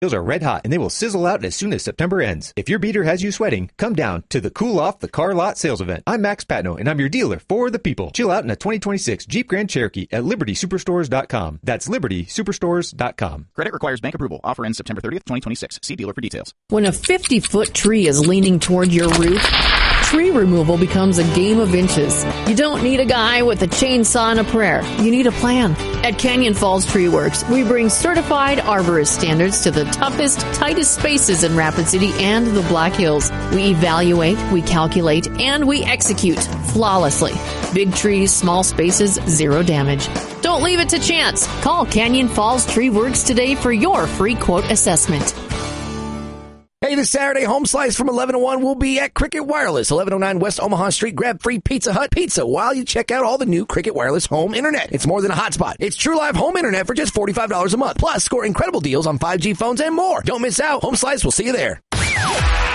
Those are red hot, and they will sizzle out as soon as September ends. If your beater has you sweating, come down to the Cool Off the Car Lot sales event. I'm Max Patno, and I'm your dealer for the people. Chill out in a 2026 Jeep Grand Cherokee at LibertySuperstores.com. That's LibertySuperstores.com. Credit requires bank approval. Offer ends September 30th, 2026. See dealer for details. When a 50-foot tree is leaning toward your roof, tree removal becomes a game of inches. You don't need a guy with a chainsaw and a prayer. You need a plan. At Canyon Falls Tree Works, we bring certified arborist standards to the toughest, tightest spaces in Rapid City and the Black Hills. We evaluate, we calculate, and we execute flawlessly. Big trees, small spaces, zero damage. Don't leave it to chance. Call Canyon Falls Tree Works today for your free quote assessment. Hey, this Saturday, Home Slice from 11 to 1 will be at Cricket Wireless, 1109 West Omaha Street. Grab free Pizza Hut pizza while you check out all the new Cricket Wireless home internet. It's more than a hotspot. It's true live home internet for just $45 a month. Plus, score incredible deals on 5G phones and more. Don't miss out. Home Slice will see you there.